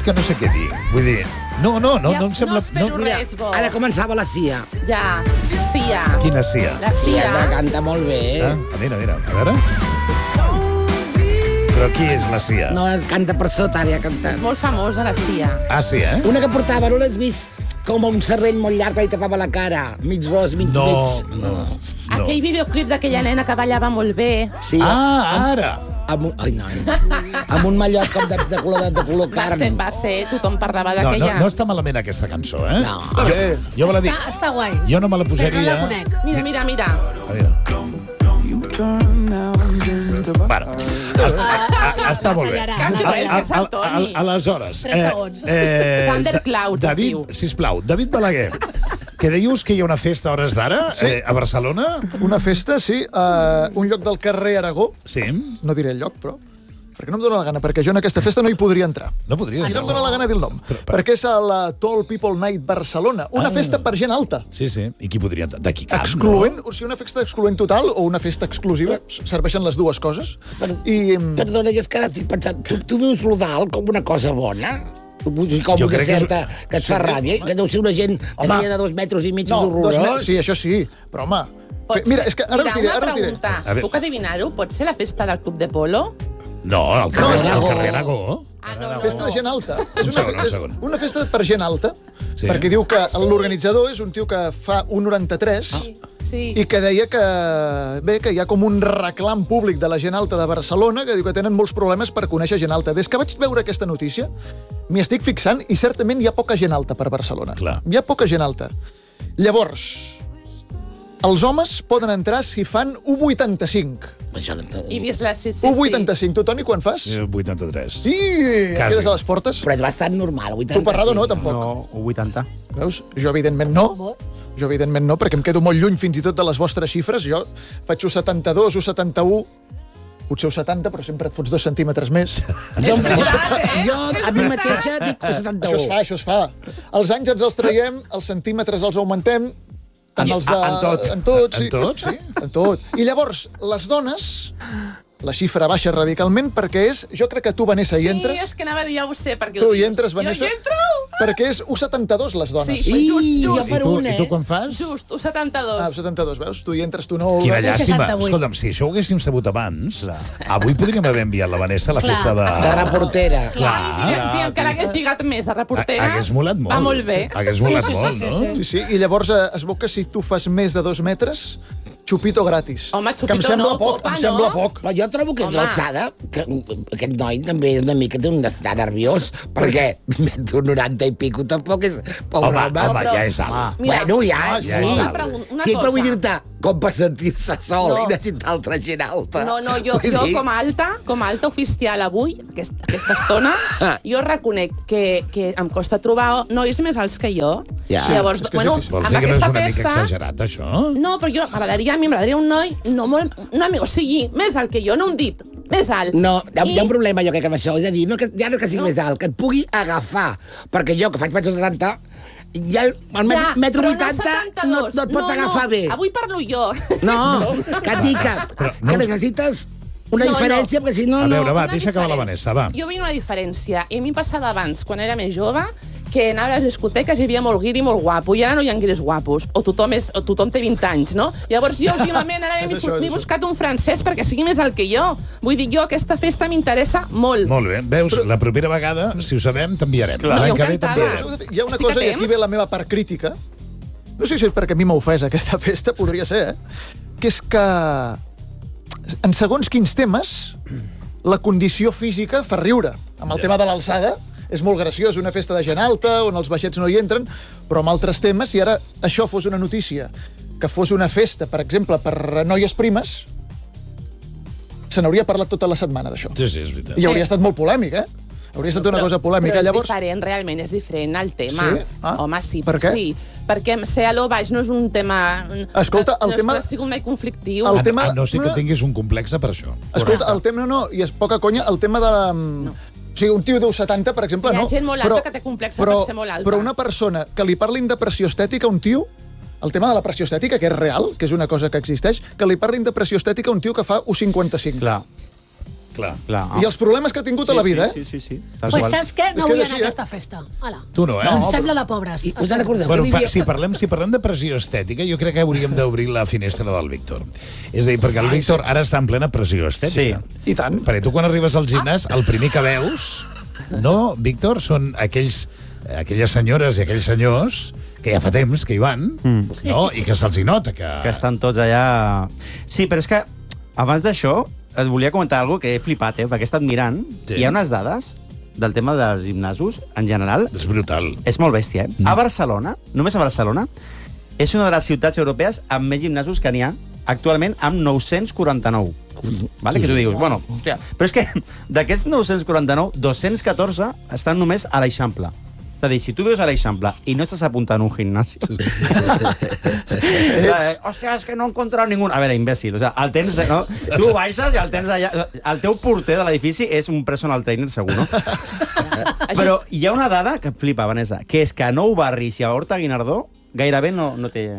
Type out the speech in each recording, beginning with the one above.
És que no sé què dir. Vull dir, no em sembla... No espero res, bo. Ara començava la Cia. Ja, Cia. Quina cia? La Cia. Que canta molt bé. Mira, a veure. Però qui és la cia? No, canta per sota, ara ja cantant. És molt famosa, la Cia. Ah, sí, eh? Una que portava, no l'has vist? Com un serrell molt llarg que li tapava la cara. Mig ros, mig mig. No. Aquell videoclip d'aquella nena que ballava molt bé. Sí, Ara! ai, no. Amb un mallot com de color carn. Va ser, tothom parlava No d'aquella. està malament aquesta cançó, eh? No. Jo me la dic. Està guai. Jo no me la Però no posaria... la conec. Mira. A veure. Bueno, està molt bé. Aleshores... 3 segons. Thunderclouds es diu. Sisplau, David Balaguer, que deius que hi ha una festa a hores d'ara a Barcelona? Una festa, sí, a un lloc del carrer Aragó. Sí. No diré el lloc, però... Perquè no em dóna la gana, perquè jo en aquesta festa no hi podria entrar. No podria. I no em dóna la gana dir el nom. Perquè és a la Tall People Night Barcelona. Una festa per gent alta. Sí. I qui podria entrar? D'aquí cap, Excloent, o sigui, una festa excloent total o una festa exclusiva. Serveixen les dues coses. I... Perdona, jo és que estic pensant, tu veus l'Odal com una cosa bona? Com Jo una crec que certa que et fa ràbia? Que deu ser una gent que tenia de 2 metres i mig d'horrorós? Sí, això sí, però home... Mira, és que ara us diré, Una pregunta. Puc adivinar-ho? Pot ser la festa del Club de Polo? No, al carrer Aragó. No. Festa de gent alta. És Un segon. una festa per gent alta, Sí. perquè diu que l'organitzador és un tio que fa 1,93 Sí. i que deia que hi ha com un reclam públic de la gent alta de Barcelona que diu que tenen molts problemes per conèixer gent alta. Des que vaig veure aquesta notícia, m'hi estic fixant i certament hi ha poca gent alta per Barcelona. Clar. Hi ha poca gent alta. Llavors, els homes poden entrar si fan 1,85. I vist la... Sí. 1,85. Tu, Toni, quan fas? 83. Sí! Quasi. Quedes a les portes? Però és bastant normal, 85. Tu, Parrado, no, tampoc. No, 80. Veus? Jo, evidentment, no. Jo, evidentment, no, perquè em quedo molt lluny fins i tot de les vostres xifres. Jo faig 1,72, 1,71... Potser 70, però sempre et fots 2 centímetres més. Jo, a mi mateixa, dic 71. Això es fa. Els anys ens els traiem, els centímetres els augmentem, en els de... En tot. Sí. En tot, sí? En tot. I llavors, les dones, la xifra baixa radicalment perquè és... Jo crec que tu, Vanessa, hi entres... Sí, és que anava a dir, ja ho sé, perquè Tu ho hi dius. entres, Vanessa? Jo hi entro! Perquè és 1,72 les dones. Sí, Jo just. per un, I tu quan fas? Just, 1,72. 72, veus? Tu hi entres, tu no... Quina llàstima. 68. Escolta'm, si això ho haguéssim sabut abans, avui podríem haver enviat la Vanessa a la festa de... De reportera. Clar. Si encara hagués lligat més de reportera, Hagués molat molt. va molt bé. Hagués molat molt, no? Sí, i llavors es veu que si tu fas més de 2 metres, xupito gratis. Home, que em xupito sembla no, poc, copa, em sembla no? poc. Però jo trobo que és Home. l'alçada, que aquest noi també una mica té un estar nerviós, perquè 1,90 i pico tampoc és... Pobre Home, ja és alt. Mira, Bueno, ja, ja sí. és una pregunta, Sí, una però vull cosa. dir-te, com per sentir-se sol No. i necessitar altra gent alta. No, jo com a alta oficial avui, aquesta estona, jo reconec que em costa trobar nois més alts que jo. Ja. Llavors, És que és bueno, difícil. Vols amb dir que no és aquesta una mica festa... exagerat, això? No, però jo m'agradaria un noi no molt... O sigui, més alt que jo, no un dit, més alt. No, hi ha I- un problema, jo crec, amb això. És a dir, no, ja no que sigui No. més alt, que et pugui agafar. Perquè jo, que faig 1,70 m, ja el Ja, metro però 80 no no et pot agafar bé. Avui parlo jo. No, que et dic que necessites una diferència, perquè si no... A veure, no... va, deixa acabar la Vanessa, va. Jo veia una diferència, i a mi em passava abans, quan era més jove, que anava a les discoteques i hi havia molt guiri, molt guapo, i ara no hi ha guiris guapos, o tothom té 20 anys, no? Llavors jo últimament ara És això, és m'he això. buscat un francès perquè sigui més alt que jo. Vull dir, jo aquesta festa m'interessa molt. Molt bé. Veus, la propera vegada, si ho sabem, t'enviarem. Clar. L'any Jo que ve encantada. t'enviarem. Hi ha una Estic a cosa, i aquí temps. ve la meva part crítica, no sé si és perquè a mi m'ha ofès aquesta festa, podria ser, que és que en segons quins temes la condició física fa riure. Amb el tema de l'alçada és molt graciós, una festa de gent alta, on els baixets no hi entren, però amb altres temes, si ara això fos una notícia, que fos una festa, per exemple, per noies primes, se n'hauria parlat tota la setmana d'això. Sí, és veritat. I hauria estat molt polèmic, Hauria estat una cosa polèmica. Però és Llavors, diferent, realment és diferent el tema. Sí? Ah, Home, sí. per què? Sí, perquè ser a lo baix no és un tema... Escolta, el tema- No ha sigut mai conflictiu. El tema- A no ser que tinguis un complexe per això. escolta, el tema no, i és poca conya, el tema de la... O sigui, un tio d'1,70, per exemple, Hi ha no. gent molt alta que té complexe per ser molt alta. Però una persona que li parlin de pressió estètica a un tio, el tema de la pressió estètica, que és real, que és una cosa que existeix, que li parlin de pressió estètica a un tio que fa 1,55. Clar. Clar. I els problemes que ha tingut a la vida, Sí. Pues saps què? No És que vull és anar així, a aquesta festa. Hola. Tu no, eh? Em sembla de pobres. I us en recordeu? Bueno, que si parlem de pressió estètica, jo crec que hauríem d'obrir la finestra del Víctor. És a dir, perquè el Víctor ara està en plena pressió estètica. I tant. Perquè tu quan arribes al gimnàs, el primer que veus, no, Víctor, són aquelles senyores i aquells senyors que ja fa temps que hi van, no? I que se'ls hi nota que estan tots allà... Sí, però és que abans d'això et volia comentar alguna que he flipat, perquè he estat mirant, i hi ha unes dades del tema dels gimnasos, en general. És brutal. És molt bèstia, A Barcelona, només a Barcelona, és una de les ciutats europees amb més gimnasos que n'hi ha actualment, amb 949. Vale? Que tu dius, bueno, hòstia, però és que d'aquests 949, 214 estan només a l'Eixample. És a dir, si tu vius a l'Eixample i no estàs apuntant a un gimnàs... Hòstia, és que no he encontrat ningú... A veure, imbècil, o sigui, el tens... No? Tu baixes i el tens allà... El teu porter de l'edifici és un personal trainer, segur, no? Però hi ha una dada que flipa, Vanessa, que és que a Nou Barris i a Horta Guinardó gairebé no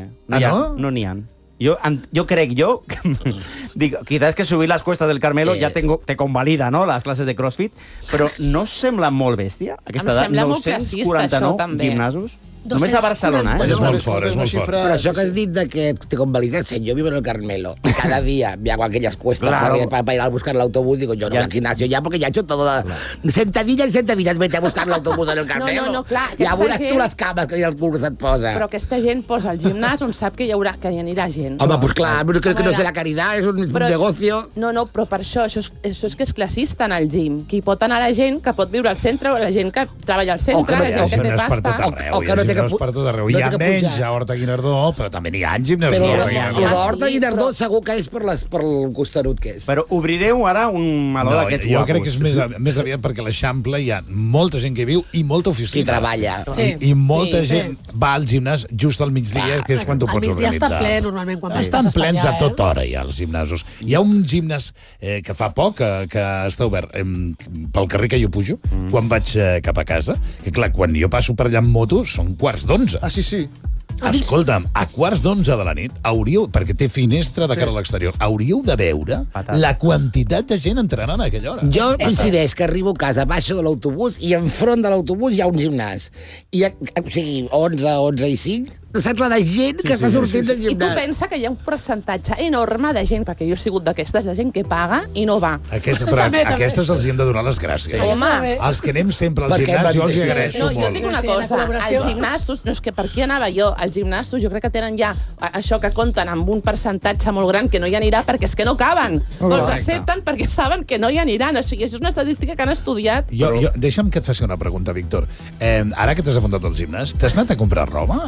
n'hi ha. Yo creo que digo, quizás es que subir las cuestas del Carmelo ya te convalida, ¿no?, las clases de CrossFit, però no sembla molt bèstia aquesta edat? Em sembla molt classista, això, també. Gimnasos? Només a Barcelona, És molt fort, és molt fort. Pero eso que has dit de que te convalidas, yo vivo en el Carmelo y cada día me hago aquellas cuestas para ir a buscar el autobús. Digo, yo no voy al gimnasio ya porque ya he hecho todo. Sentadillas y sentadillas, vete a buscar el autobús en el Carmelo. No, clar. Ja veuràs tu les cames que el cul se't posa. Però aquesta gent posa al gimnàs on sap que hi anirà gent. Home, pues clar, però crec que no és de la caridad, és un negocio. No, però per això és que és classista en el gym. Que hi pot anar la gent que pot viure al centre o la gent que treballa al centre, la gent que té pasta. O que no té per tot arreu. Hi ha menys a Horta Guinardó, però també n'hi ha gimnasos a Horta Guinardó. Però d'Horta Guinardó segur que és pel costarut que és. Però obrireu ara un meló d'aquests guapos. Jo crec que és més aviat perquè a l'Eixample hi ha molta gent que viu i molta oficina. I treballa. I molta gent va al gimnàs just al migdia, que és quan tu pots organitzar. Al migdia està ple, normalment, quan vas estan plens a tota hora, ja, els gimnasos. Hi ha un gimnàs que fa poc que està obert pel carrer que jo pujo, quan vaig cap a casa, que clar, quan jo passo per allà amb moto, són 11:15. Ah, sí. Escolta'm, a 11:15 de la nit hauríeu, perquè té finestra de cara a l'exterior, hauríeu de veure la quantitat de gent entrenant a aquella hora. Jo coincideix que arribo a casa, baixo de l'autobús i enfront de l'autobús hi ha un gimnàs. O sigui, 11 i 5, saps la de gent que està sortint del gimnàs? I tu pensa que hi ha un percentatge enorme de gent, perquè jo he sigut d'aquestes, de gent que paga i no va. Però aquestes els hi hem de donar les gràcies. Home, Els que anem sempre al gimnàs, jo els hi agraeixo no, jo molt. dic una cosa, als gimnasos, no és que per aquí anava jo, als gimnasos jo crec que tenen ja això que compten amb un percentatge molt gran que no hi anirà perquè és que no caben. Els accepten perquè saben que no hi aniran. O sigui, això és una estadística que han estudiat. Deixa'm que et faci una pregunta, Víctor. Ara que t'has apuntat al gimnàs, t'has anat a comprar roba?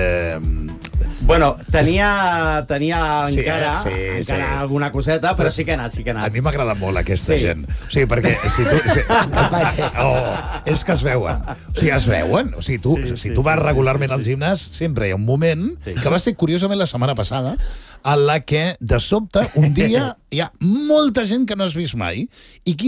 Bueno, tenia encara alguna coseta, però sí que he anat. A mi m'agrada molt aquesta gent. O sigui, perquè si tu... és que es veuen. O sigui, es veuen. O sigui, si tu vas regularment al gimnàs, sempre hi ha un moment que va ser curiosament la setmana passada en la que, de sobte, un dia hi ha molta gent que no has vist mai i